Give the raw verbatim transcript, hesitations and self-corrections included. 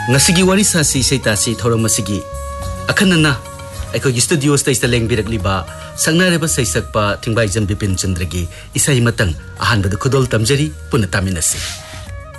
ngasi gi wari sa si seitasi thoram masigi akhanna aiko studio stage ta lengbirak liba sangnare ba saisak pa thingbai jam bipin chandra gi isai matang ahan badu khudol tamjari puna taminasi